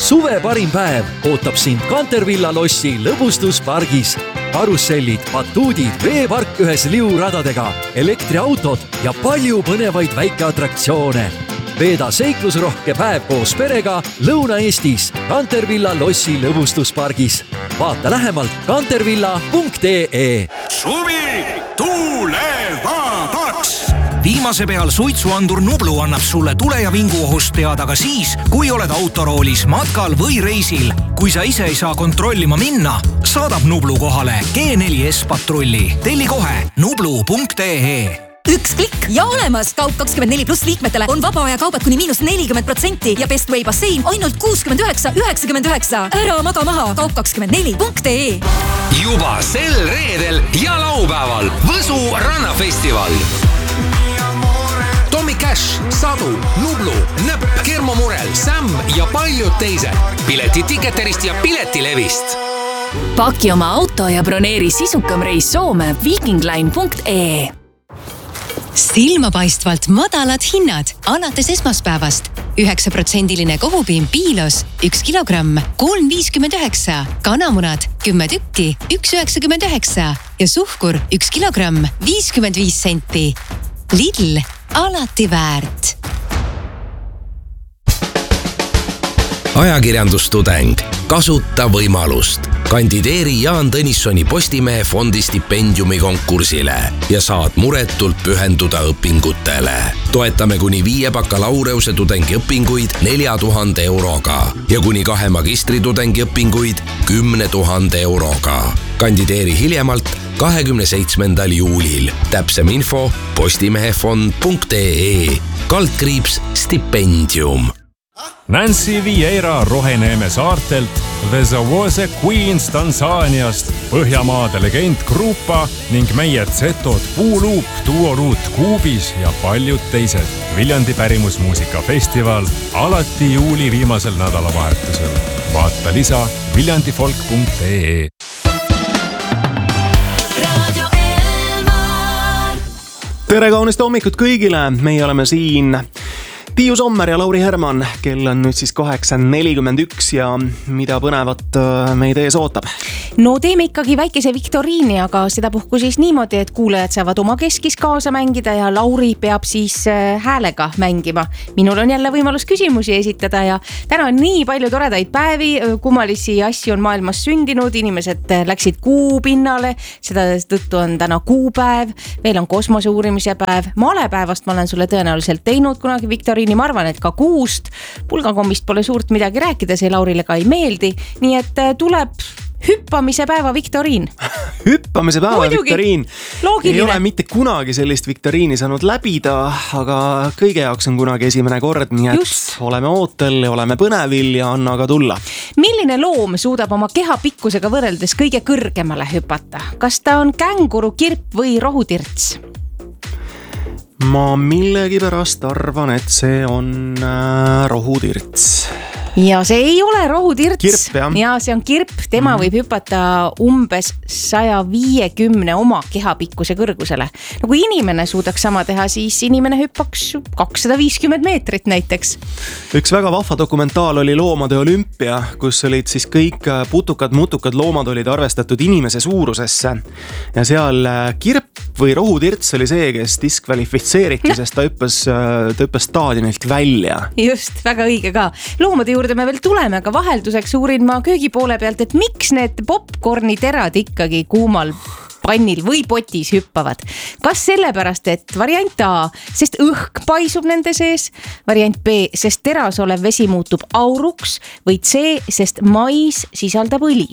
Suve parim päev ootab sind Cantervilla lossi lõbustuspargis. Karussellid, batuudid, veepark ühes liuradadega, elektriautod ja palju põnevaid väikeatraktsioone. Veeda seiklusrohke päev koos perega Lõuna-Eestis Cantervilla lossi lõbustuspargis. Vaata lähemalt cantervilla.ee. Suvi tulevadaks! Viimase peal suitsuandur Nublu annab sulle tule- ja vinguohust teada ka siis, kui oled autoroolis, matkal või reisil. Kui sa ise ei saa kontrollima minna, saadab Nublu kohale G4S patrulli. Telli kohe nublu.ee. Üks klikk ja olemas! Kaup24+ liikmetele on vaba aja kaubad kuni -40% ja Bestway bassein ainult 69,99. Ära maga maha! Kaup24.ee. Juba sel reedel ja laupäeval Võsu rannafestival. Tommy Cash, Sadu, Nublu, Nõpp, Kermo Murel, Sam ja paljud teised. Pileti Ticketerist ja Piletilevist. Paki oma auto ja broneeri sisukam reis Soome vikingline.ee. Silmapaistvalt madalad hinnad alates esmaspäevast. 9% kohupiim Piilos 1 kilogramm 3,59, kanamunad 10 tükki 1,99 ja suhkur 1 kilogramm 55 senti. Lidl, alati väärt. Ajakirjandustudeng, kasuta võimalust. Kandideeri Jaan Tõnissoni Postimehe fondi stipendiumi konkursile ja saad muretult pühenduda õpingutele. Toetame kuni 5 bakalaureuse tudengiõpinguid 4,000 euroga ja kuni 2 magistritudengi õpinguid 10 000 euroga. Kandideeri hiljemalt 27. juulil. Täpsem info postimehefond.ee /stipendium. Nancy Vieira Roheneeme saartelt, The Zawose Queens Tansaaniast, Põhjamaade legend Grupa ning meie Zetod Puuluup, Duoruut Kuubis ja paljud teised. Viljandi pärimusmuusikafestival alati juuli viimasel nädalavahetusel. Vaata lisa viljandifolk.ee. Tere kaunist hommikut kõigile, meie oleme siin Tiiu Sommer ja Lauri Herman, kell on nüüd siis 8:41 ja mida põnevat meid ees ootab? No teeme ikkagi väikese viktoriini, aga sedapuhku siis niimoodi, et kuulajad saavad oma keskis kaasa mängida ja Lauri peab siis häälega mängima. Minul on jälle võimalus küsimusi esitada ja täna on nii palju toredaid päevi, kummalisi asju on maailmas sündinud, inimesed läksid kuu pinnale, seda tõttu on täna kuupäev, veel on kosmose uurimise päev, malepäevast ma olen sulle tõenäoliselt teinud kunagi viktoriini. Ma arvan, et ka kuust, pulgakommist pole suurt midagi rääkida, see Laurile ka ei meeldi, nii et tuleb hüppamise päeva viktoriin. Hüppamise päeva viktoriin. Loogiline. Ei ole mitte kunagi sellist viktoriini saanud läbida, aga kõige jaoks on kunagi esimene kord, nii et oleme ootel ja oleme põnevil ja anna ka tulla. Milline loom suudab oma keha pikkusega võrreldes kõige kõrgemale hüpata? Kas ta on känguru, kirp või rohutirts? Ma millegipärast arvan, et see on rohutirts. Ja see ei ole rohutirts. Kirp, jah. Ja see on kirp. Tema võib hüpata umbes 150 oma kehapikkuse kõrgusele. No kui inimene suudaks sama teha, siis inimene hüppaks 250 meetrit näiteks. Üks väga vahva dokumentaal oli Loomade olümpia, kus olid siis kõik putukad-mutukad loomad olid arvestatud inimese suurusesse. Ja seal kirp või rohutirts oli see, kes diskvalifitseeriti, sest ta hüppas staadionilt välja. Just, väga õige ka. Loomade juurde me veel tuleme, aga vahelduseks uurin ma köögi poole pealt, et miks need popcorni terad ikkagi kuumal pannil või potis hüppavad. Kas sellepärast, et variant A, sest õhk paisub nende sees, variant B, sest teras olev vesi muutub auruks või C, sest mais sisaldab õli?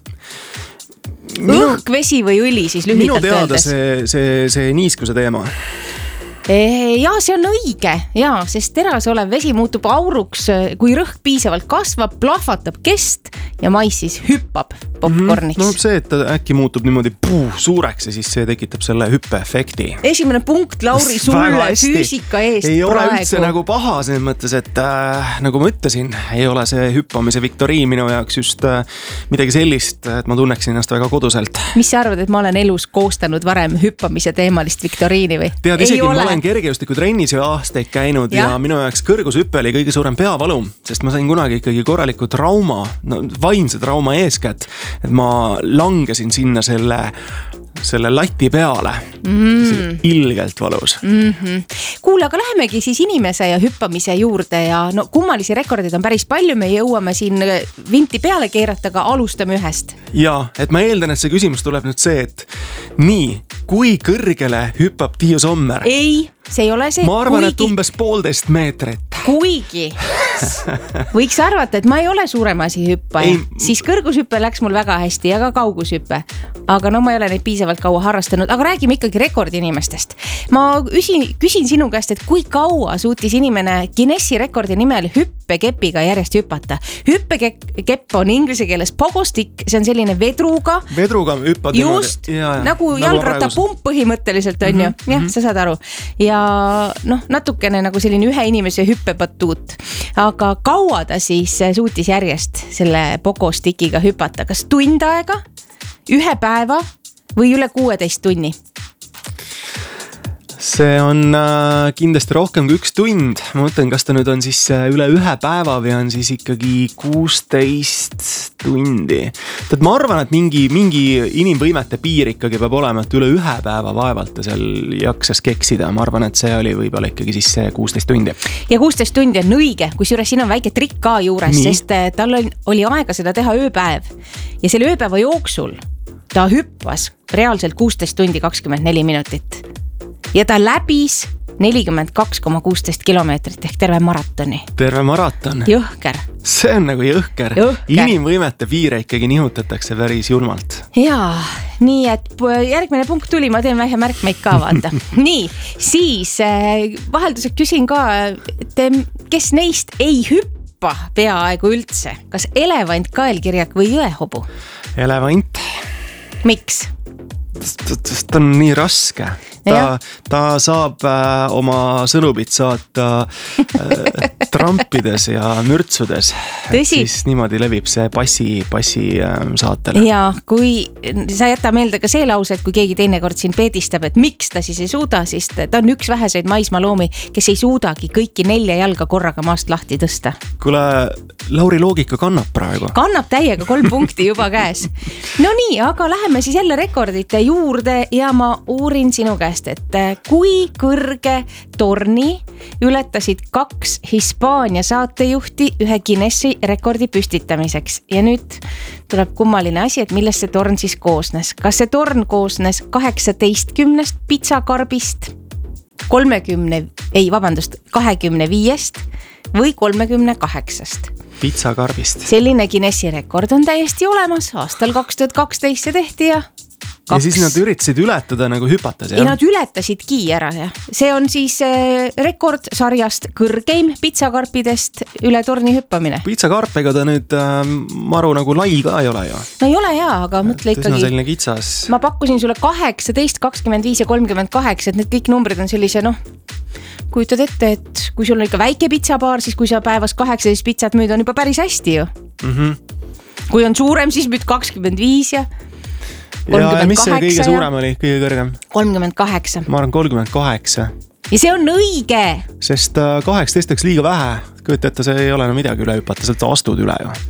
Õhk, vesi või õli siis lühidalt öeldes? Minu teada see niiskuse teema. Ja see on õige, ja, sest teras olev vesi muutub auruks, kui rõhk piisavalt kasvab, plahvatab kest ja mais siis hüppab popcorniks. No see, et ta äkki muutub niimoodi suureks ja siis see tekitab selle hüppeefekti. Esimene punkt, Lauri, sulle füüsika eest ei ole praegu. Üldse nagu paha, selles mõttes, et nagu ma ütlesin, ei ole see hüppamise viktoriin minu jaoks just midagi sellist, et ma tunneksin ennast väga koduselt. Mis sa arvad, et ma olen elus koostanud varem hüppamise teemalist viktoriini või? Tead, isegi ma olen kergejõustiku trennis ju aastaid käinud ja minu jaoks kõrgushüppe oli kõige suurem peavalu, sest ma sain kunagi ikkagi korraliku trauma, vaimse trauma eeskätt, et ma langesin sinna selle lati peale. Ilgelt valus. Kuule, aga lähemegi siis inimese ja hüppamise juurde ja no kummalisi rekordid on päris palju, me jõuame siin vinti peale keerata, aga alustame ühest. Ja, et ma eeldan, et see küsimus tuleb nüüd see, et nii, kui kõrgele hüppab Tiiu Sommer? Ei, see ei ole see. Ma arvan, et umbes 1,5 meetrit. Kuigi võiks arvata, et ma ei ole suurem asi hüppaja, siis kõrgushüppe läks mul väga hästi ja ka kaugushüppe. Aga no ma ei ole neid piisavalt kaua harrastanud, aga räägime ikkagi rekordinimestest. Ma küsin sinu käest, et kui kaua suutis inimene Guinessi rekordi nimel hüppekepiga järjest hüpata. Hüppekepp on inglise keeles pogostick, see on selline vedruga hüppad just, nagu jalgrattapump põhimõtteliselt on ju, jah, sa saad aru ja noh, natukene nagu selline ühe inimese hüppepatuut, aga kaua ta siis suutis järjest selle pogostickiga hüpata, kas tund aega, 1 päeva või üle 16 tunni? See on kindlasti rohkem kui 1 tund. Ma mõtlen, kas ta nüüd on siis üle 1 päeva või on siis ikkagi 16 tundi. Tähendab, ma arvan, et mingi inimvõimete piir ikkagi peab olema, et üle 1 päeva vaevalt ta seal jaksas keksida. Ma arvan, et see oli võib-olla ikkagi siis see 16 tundi. Ja 16 tundi on õige, kusjuures siin on väike trikk ka juures, sest tal oli aega seda teha ööpäev. Ja selle ööpäeva jooksul ta hüppas reaalselt 16 tundi 24 minutit. Ja ta läbis 42,16 kilomeetrit ehk terve maratoni. Terve maraton? Jõhker. See on nagu jõhker. Inimvõimete piire ikkagi nihutatakse päris julmalt. Jaa, nii et järgmine punkt tuli, ma teen vähe märkmeid ka vaata. Nii, siis vahelduseks küsin ka, kes neist ei hüppa peaaegu üldse? Kas elevant, kaelkirjak või jõehobu? Elevant. Miks? Ta on nii raske. Ta saab oma sõnubit saata trampides ja mürtsudes. Siis niimoodi levib see passi saatel. Ja kui sa jäta meelde ka see lause, et kui keegi teinekord siin peedistab, et miks ta siis ei suuda, siis ta on üks väheseid maismaaloomi, kes ei suudagi kõiki 4 jalga korraga maast lahti tõsta. Kuule, Lauri loogika kannab praegu. Kannab täiega 3 punkti juba käes. No nii, aga läheme siis jälle rekordite juurde ja ma uurin sinu käest, et kui kõrge torni ületasid 2 Hispaania saatejuhti ühe Guinessi rekordi püstitamiseks. Ja nüüd tuleb kummaline asi, et millest see torn siis koosnes. Kas see torn koosnes 18 pitsakarbist, 25 või 38? Pitsakarbist. Selline Guinessi rekord on täiesti olemas. Aastal 2012 see tehti ja 2. Ja siis nad üritasid ületada nagu hüpatas, jah? Ja nad ületasidki ära, jah. See on siis rekordsarjast kõrgeim pitsakarpidest üle torni hüppamine. Pitsakarpega ta nüüd maru nagu lai ka ei ole, ju? No ei ole, jaa, aga mõtle ikkagi. Selline kitsas. Ma pakkusin sulle 18, 25 ja 38, et need kõik numbrid on sellise, kujutad ette, et kui sul on ikka väike pitsapaar, siis kui sa päevas 18 pitsat müüd, on juba päris hästi ju. Kui on suurem, siis müüd 25 ja 38. Ja mis see kõige suurem oli, kõige kõrgem? 38. Ma arvan 38. Ja see on õige! Sest 18 oleks liiga vähe. Kujuta ette, see ei ole midagi üle hüpata, sealt astud üle ju.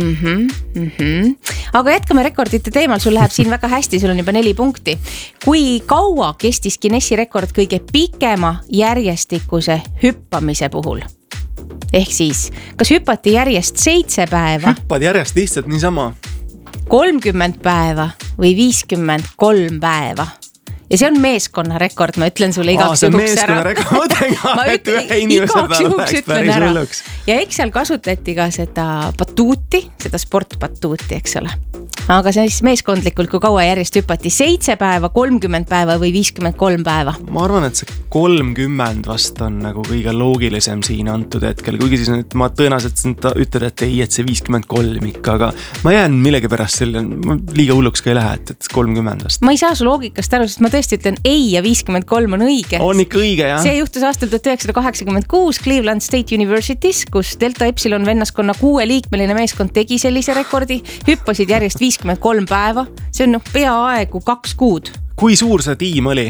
Aga jätkame rekordite teemal, sul läheb siin väga hästi, sul on juba 4 punkti. Kui kaua kestis Guinessi rekord kõige pikema järjestikuse hüppamise puhul? Ehk siis, kas hüppati järjest 7 päeva? Hüppad järjest lihtsalt niisama. 30 päeva või 53 päeva. Ja see on meeskonna rekord, ma ütlen sulle igaks juhuks ära. Ma igaks juhuks ütlen ära. Ja eks seal kasutati ka seda patuuti, seda sportpatuuti, eks ole. aga siis meeskondlikult, kui kaua järjest hüpati, 7 päeva, 30 päeva või 53 päeva? Ma arvan, et see 30 vast on nagu kõige loogilisem siin antud hetkel, kuigi siis nüüd ma tõenäoliselt ütled, et ei, et see 53 ikka, aga ma jään millegi pärast selle, liiga hulluks ka ei lähe, et 30 vast. Ma ei saa su loogikast aru, sest ma tõesti ütlen ei ja 53 on õige. On ikka õige, jah? See juhtus aastal 1986 Cleveland State University's, kus Delta Epsilon vennaskonna 6-liikmeline meeskond tegi sellise rekordi, hüppasid järjest 53 päeva, see on peaaegu 2 kuud. Kui suur see tiim oli?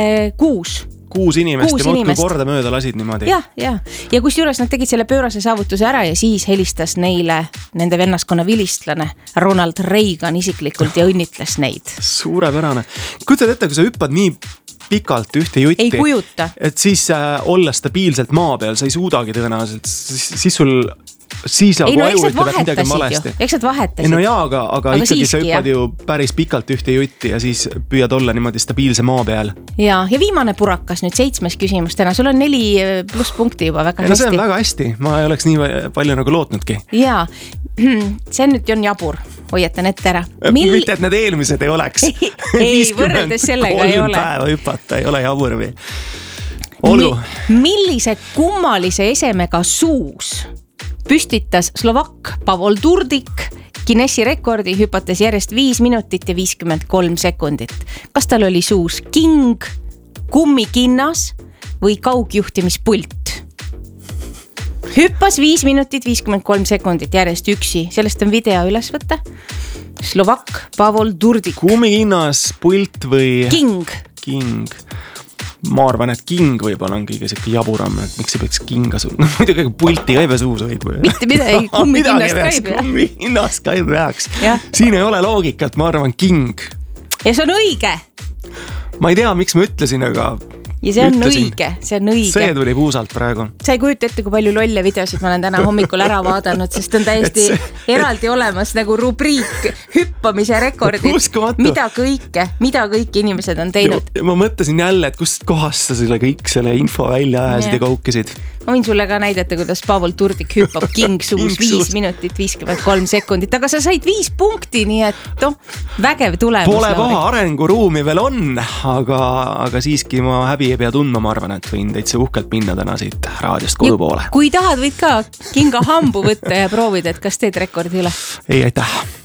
6 inimest ja muudkui korda mööda lasid niimoodi. Ja kus juures nad tegid selle pöörase saavutuse ära ja siis helistas neile nende vennaskonna vilistlane Ronald Reagan isiklikult ja õnnitles neid. Suurepärane. Kujutad ette, kui sa hüppad nii pikalt ühte jutti. Ei kujuta. Et siis olla stabiilselt maa peal, sa ei suudagi tõenäoliselt, siis sul nagu aju ütleb, et midagi on valesti. Eks nad vahetasid. No jaa, aga ikkagi sa hüppad ju päris pikalt ühte jutti ja siis püüad olla niimoodi stabiilse maa peal. Ja viimane purakas nüüd 7. küsimus täna. Sul on 4 pluss punkti juba väga hästi. No see on väga hästi. Ma ei oleks nii palju nagu lootnudki. Jaa, see nüüd on jabur. Hoiatan ette ära. Mitte, et need eelmised ei oleks. Ei, võrreldes sellega ei ole. 3 päeva hüpata ei ole jabur või. Olgu. Millise kummalise esemega suus püstitas Slovakk Pavol Turdik Guinessi rekordi hüpates järjest 5 minutit ja 53 sekundit. Kas tal oli suus king, kummikinnas või kaugjuhtimispult? Hüppas 5 minutit 53 sekundit järjest üksi. Sellest on video üles võtta. Slovakk Pavol Turdik. Kummikinnas, pult või... King. Ma arvan, et king võib-olla on kõige siuke jaburam, et miks ei peaks kinga suud. Muidugi pulti ka ei pea suus hoid või? Mitte midagi, kummikinnast ka ei pea. Kummikinnast ka ei peaks. Siin ei ole loogikat, ma arvan king. Ja see on õige. Ma ei tea, miks ma ütlesin, aga... Ja see on õige. See tuli puusalt praegu. Sa ei kujuta ette, kui palju lolle videosid ma olen täna hommikul ära vaadanud, sest on täiesti eraldi olemas nagu rubriik hüppamise rekordid. Mida kõike inimesed on teinud. Ma mõtlesin jälle, et kust kohast sa selle kõik selle info välja ajasid ja kaukisid. Ma võin sulle ka näidata, kuidas Pavol Turdik hüppab king suus 5 minutit 53 sekundit, aga sa said 5 punkti, nii et vägev tulemus. Pole paha, arenguruumi veel on, aga siiski ma häbi ei pea tundma, ma arvan, et võin täitsa uhkelt minna täna siit raadiost kodu poole. Kui tahad, võid ka kinga hambu võtta ja proovida, et kas teed rekordi üle. Ei, aitäh.